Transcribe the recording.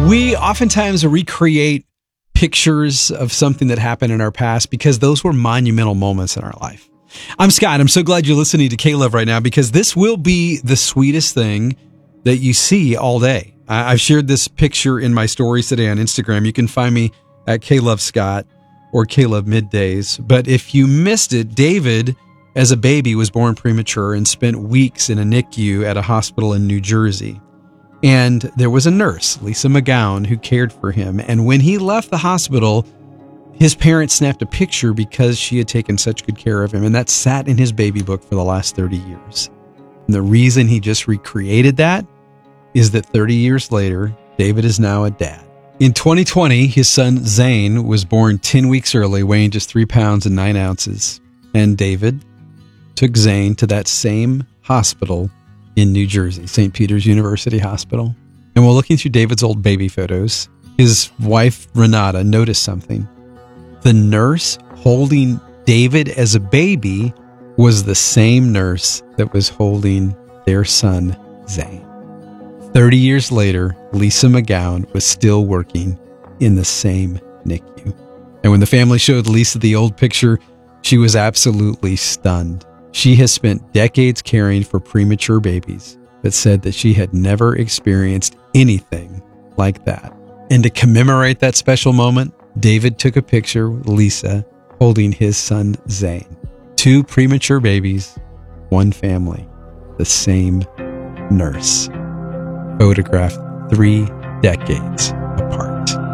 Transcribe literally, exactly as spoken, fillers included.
We oftentimes recreate pictures of something that happened in our past because those were monumental moments in our life. I'm Scott. I'm so glad you're listening to K-Love right now because this will be the sweetest thing that you see all day. I've shared this picture in my stories today on Instagram. You can find me at K-Love Scott or K-Love Middays. But if you missed it, David, as a baby, was born premature and spent weeks in a N I C U at a hospital in New Jersey. And there was a nurse, Lisa McGowan, who cared for him. And when he left the hospital, his parents snapped a picture because she had taken such good care of him. And that sat in his baby book for the last thirty years. And the reason he just recreated that is that thirty years later, David is now a dad. In twenty twenty, his son Zane was born ten weeks early, weighing just three pounds and nine ounces. And David took Zane to that same hospital in New Jersey, Saint Peter's University Hospital. And while looking through David's old baby photos, his wife, Renata, noticed something. The nurse holding David as a baby was the same nurse that was holding their son, Zane. thirty years later, Lisa McGowan was still working in the same N I C U. And when the family showed Lisa the old picture, she was absolutely stunned. She has spent decades caring for premature babies, but said that she had never experienced anything like that. And to commemorate that special moment, David took a picture with Lisa holding his son Zane. Two premature babies, one family, the same nurse. Photographed three decades apart.